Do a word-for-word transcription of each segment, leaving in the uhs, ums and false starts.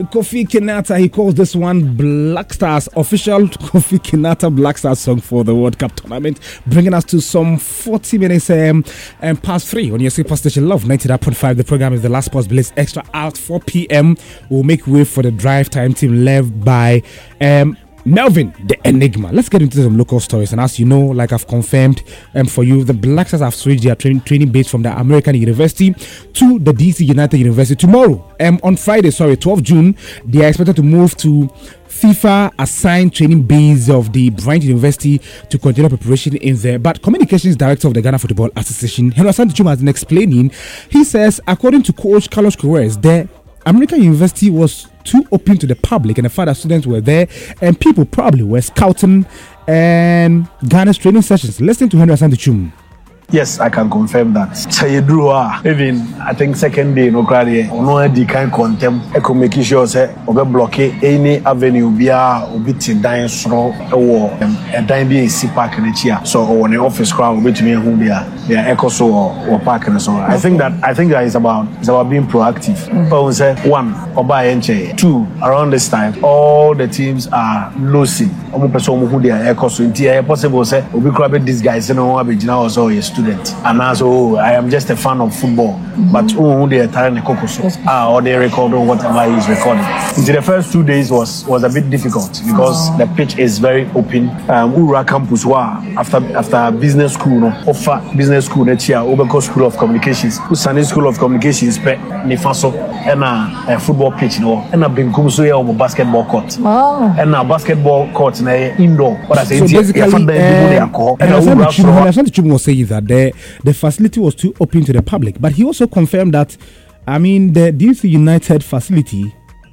Kofi Kinata. He calls this one Black Stars, official Kofi Kinata Black Stars song for the World Cup tournament, bringing us to some forty minutes um, and past three on your super station Love ninety-nine point five. The program is the Last Sports Blitz Extra at four p.m. We'll make way for the drive time team led by um, Melvin, the Enigma. Let's get into some local stories. And as you know, like I've confirmed um, for you, the Black Stars have switched their tra- training base from the American University to the D C United University tomorrow. Um, on Friday, sorry, twelfth of June, they are expected to move to FIFA assigned training base of the Bryant University to continue preparation in there. But communications director of the Ghana Football Association, Henry Asante Twum, has been explaining. He says, according to coach Carlos Queiroz, the American University was too open to the public, and the fact that students were there and people probably were scouting and Ghana's training sessions. Listen to Henry Asante Twum. Yes, I can confirm that. Chayedrua, even I think second day no crowd, no the kind contem. I can make sure say obe block any avenue bia obi tin dan soro ewo e dan bi esi park na chia. So on the office crowd obi to me hu bia bia echo so or park na so. I think that I think that is about it's about being proactive. But say one oba enche, two around this time all the teams are losing. Omo person hu dia echo so nti possible say obi crowd these guys no abegina also yes. Student. And also, I am just a fan of football. Mm-hmm. But who they are telling the cocoso ah, or they record or whatever he is recording. Into the first two days was was a bit difficult because oh. the pitch is very open. Um, Ura campus wa after after business school, no offer business school next year, Obeko School of Communications, Usani School of Communications, pe Nifaso, and a football pitch, no, and a Benkum so here basketball court, oh. and a basketball court na indoor. What I say, so basically, uh, and I was saying that. The, the facility was too open to the public, but he also confirmed that, I mean, the D C United facility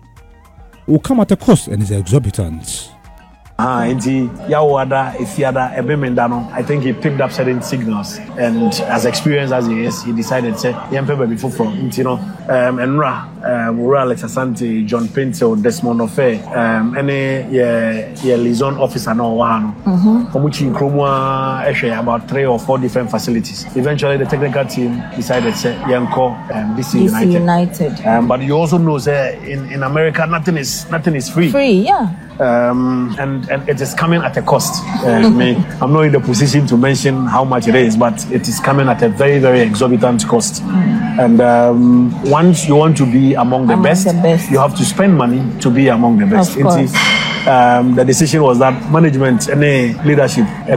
will come at a cost and is exorbitant. Ah, indeed. Yawada, Ifiada, Ebemendano. I think he picked up certain signals, and as experienced as he is, he decided to say, "Yampe before from you know, um, and Ra, um, Ra Alex Asante, John Pinto, Desmond Ofe, um, any yeah, yeah, liaison officer no one. From which in Kromwa, actually about three or four different facilities. Eventually, the technical team decided to say, Yanko, um, D C United. United. Um, but you also know that in, in America, nothing is nothing is free. Free, yeah. Um, and, and it is coming at a cost. Uh, me, I'm not in the position to mention how much it is, but it is coming at a very, very exorbitant cost. Mm. And um, once you want to be among the, among best, the best, you have to spend money to be among the best. Of course. Um, the decision was that management and leadership, we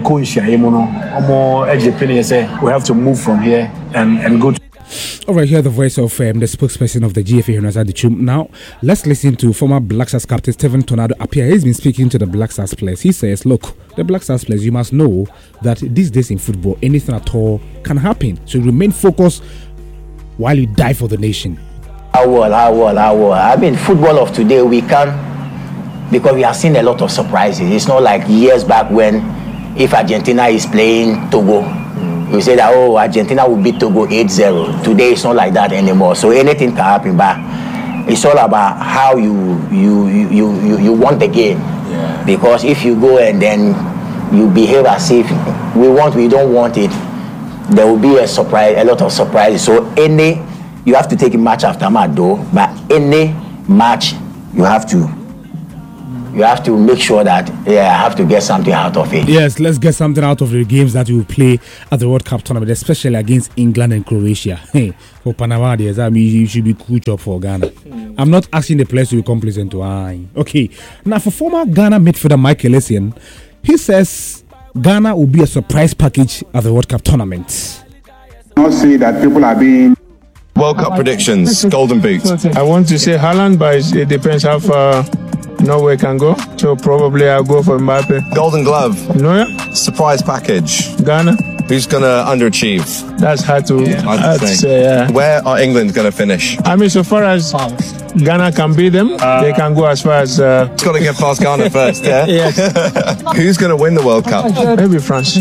have to move from here and, and go to. All right, hear the voice of um, the spokesperson of the G F A, Henry Asante Twum. Now, let's listen to former Black Stars captain Stephen Tornado Appiah. He's been speaking to the Black Stars players. He says, look, the Black Stars players, you must know that these days in football, anything at all can happen. So remain focused while you die for the nation. I will, I will, I will. I mean, football of today, we can, because we have seen a lot of surprises. It's not like years back when, if Argentina is playing Togo, we say that, oh, Argentina will beat Togo eight zero. Today, it's not like that anymore. So anything can happen, but it's all about how you you you you, you want the game. Yeah. Because if you go and then you behave as if we want, we don't want it, there will be a surprise, a lot of surprises. So any, you have to take a match after match though, but any match, you have to You have to make sure that, yeah, I have to get something out of it. Yes, let's get something out of the games that we will play at the World Cup tournament, especially against England and Croatia. Hey, for Panama, I mean, you should be cool job for Ghana. Mm. I'm not asking the players to be complacent to I. Okay, now for former Ghana midfielder Michael Essien, he says Ghana will be a surprise package at the World Cup tournament. I see that people are being. World Cup predictions, Golden Boot. I want to say Haaland, but it depends how far Norway can go. So probably I'll go for Mbappe. Golden Glove. Neuer. Surprise package. Ghana. Who's going to underachieve? That's hard to, yeah, hard hard to say. say yeah. Where are England going to finish? I mean, so far as Ghana can beat them, uh, they can go as far as... Uh, it's got to get past Ghana first, yeah? Yes. Who's going to win the World Cup? Maybe France.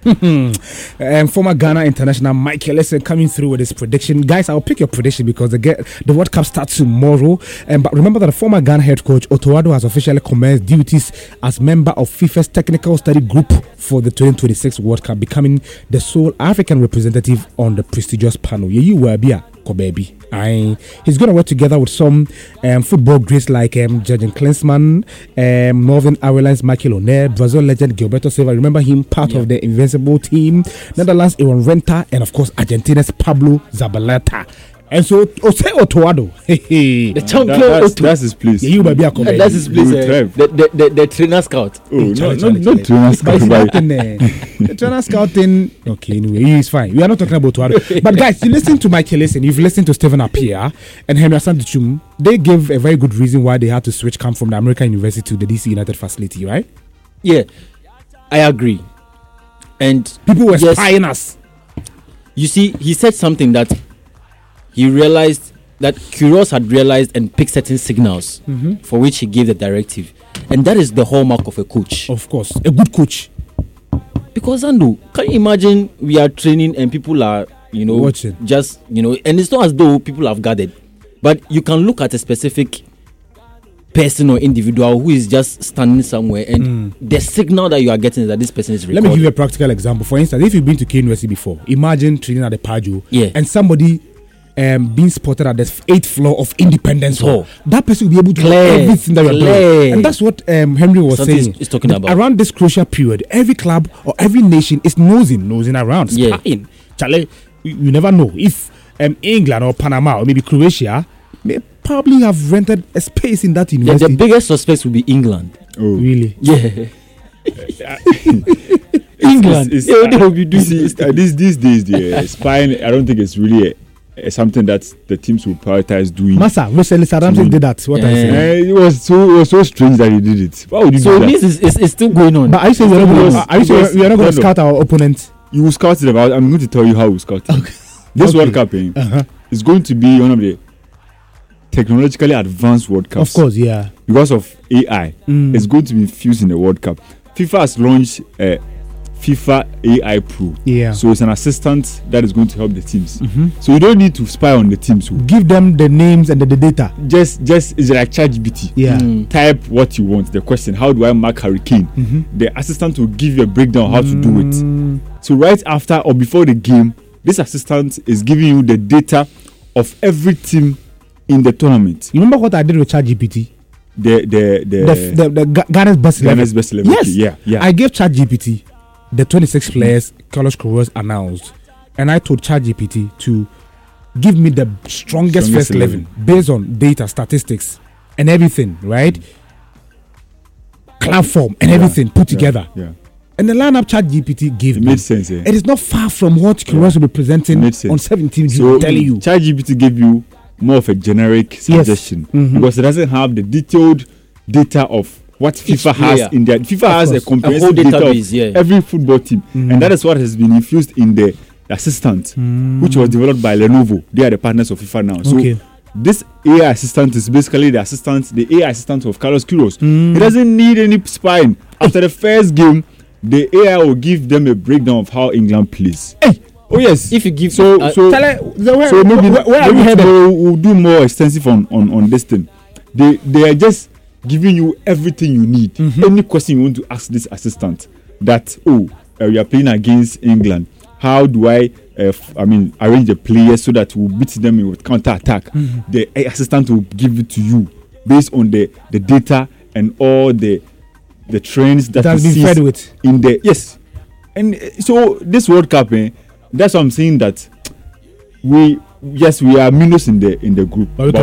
And former Ghana international Michael Essien coming through with his prediction. Guys, I'll pick your prediction because the get the World Cup starts tomorrow. And but remember that the former Ghana head coach Otto Addo has officially commenced duties as member of FIFA's technical study group for the twenty twenty-six World Cup, becoming the sole African representative on the prestigious panel. Yeah, you were Bia. Kobebi. I, he's going to work together with some um, football greats like um, Jurgen Klinsmann, um, Northern Ireland's Michael O'Neill, Brazil legend Gilberto Silva. Remember him, part Yeah. of the Invincible team. Netherlands, Aaron Renta, and of course, Argentina's Pablo Zabaleta. And so, Ose Otoado. The That- champion. that's, Otto. that's his place. Yeah, you baby are Uh, Kobebi. that's his place. Good Uh, drive. the, the, the, the trainer scout. Oh, Hey, no, Charlie, no, Charlie, not Charlie. trainer But scout, it's but- nothing, eh. The trainer scouting. Okay, anyway, he is fine. We are not talking about Tuado. But guys, you listen to Michael Listen. You've listened to Stephen Appiah and Henry Asantuchum. They gave a very good reason why they had to switch camp from the American University to the D C United facility, right? Yeah, I agree. And People were yes, spying us. you see, he said something that he realized that Kyrgios had realized and picked certain signals Mm-hmm. for which he gave the directive, and that is the hallmark of a coach. Of course, a good coach. Because Andu, can you imagine we are training and people are, you know, Watching. just, you know, and it's not as though people have gathered, but you can look at a specific person or individual who is just standing somewhere, and the signal that you are getting is that this person is Let recording. me give you a practical example. For instance, if you've been to K N U S C before, imagine training at the Pajo Yeah. and somebody um, being spotted at the eighth floor of Independence Hall. Oh. That person will be able to Clear, know everything that you're clear. doing. And that's what um, Henry was Something saying. he's- he's talking That about. Around this crucial period, every club or every nation is nosing, nosing around, Yeah. spying. Charlie, you, you never know. If um, England or Panama or maybe Croatia may probably have rented a space in that the, university. the biggest suspects will be England. Oh. Really? Yeah. England. It's, Yeah, it's, they will be doing see, it's, uh, these these days the uh, spying. I don't think it's really a, a something that the teams will prioritize doing. Massa, recently Saddam Hussein Mm. did that. What I Eh. say. Uh, it was so it was so strange that he did it. Why would you So do that? this is it's, it's still going on. But are you saying we're not Because- going to, are you saying because- we are not going to no, no. scout our opponents? You will scout them out. I'm going to tell you how we scout them. This Okay. World Cup eh, Uh-huh. is going to be one of the technologically advanced World Cups. Of course, yeah. Because of A I, Mm. it's going to be infused in the World Cup. FIFA has launched uh, FIFA A I Pro. Yeah. So it's an assistant that is going to help the teams. Mhm. So you don't need to spy on the teams. oh. Give them the names and the, the data. Just, just it's like ChatGPT. Yeah. Mm. Type what you want. The question: how do I mark hurricane? Mhm. The assistant will give you a breakdown how to do it. Mm. So right after or before the game, this assistant is giving you the data of every team in the tournament. You remember what I did with ChatGPT? The the the, The, the, the Ga- Ghana's best eleven. Ghana's best eleven. Yes. Okay, yeah, yeah. I gave ChatGPT the twenty-six players Carlos Queiroz announced, and I told ChatGPT to give me the strongest, Strongest first eleven based on data, statistics, and everything, right? Club form and Yeah, everything put yeah, together. Yeah, And the lineup ChatGPT gave it me. made sense. Eh? It is not far from what Queiroz will be presenting Made sense. on seventeenth So June. Telling you. ChatGPT gave you more of a generic suggestion Mhm. because it doesn't have the detailed data of what FIFA has player. in there. FIFA has a course. comprehensive A whole data database, of yeah. every football team, Mhm. and that is what has been infused in the assistant, which was developed by Lenovo. They are the partners of FIFA now. So Okay. this A I assistant is basically the assistant, the A I assistant of Carlos Queiroz. Mm. He doesn't need any spying. After the first game, the A I will give them a breakdown of how England plays. Hey. Oh yes. If you give so uh, so Tell her, the way, so maybe, where, where have maybe you heard it? tomorrow we'll do more extensive on, on, on this thing. They they are just giving you everything you need. Mm-hmm. Any question you want to ask this assistant that oh uh, we are playing against England. How do I uh, f- I mean arrange the players so that we'll beat them with counter attack? Mm-hmm. The uh, assistant will give it to you based on the, the data and all the the trends that It has he been sees fed with. in the yes. And uh, so this World Cup, eh, that's what I'm saying that we yes we are minus in the in the group, But we but